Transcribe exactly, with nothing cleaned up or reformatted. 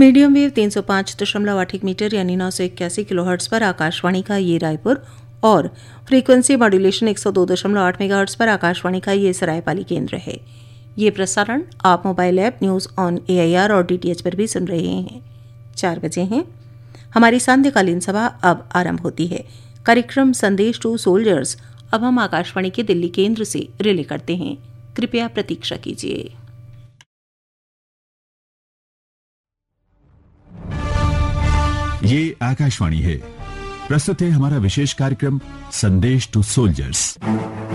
Medium wave तीन सौ पाँच दशमलव आठ एक मीटर यानी नौ सौ इक्यासी किलोहर्ट्ज पर आकाशवाणी का ये रायपुर और फ्रीक्वेंसी मॉड्यूलेशन एक सौ दो दशमलव आठ मेगाहर्ट्ज पर आकाशवाणी का ये सरायपाली केंद्र है। ये प्रसारण आप mobile app news on AIR और डीटीएच पर भी सुन रहे हैं। चार बजे हैं। हमारी सांध्यकालीन सभा अब आरंभ होती है। कार्यक्रम संदेश टू सोल्जर्स अब हम आकाशवाणी के दिल्ली केंद्र से रिले करते हैं। कृपया प्रतीक्षा कीजिए। ये आकाशवाणी है। प्रस्तुत है हमारा विशेष कार्यक्रम संदेश टू सोल्जर्स।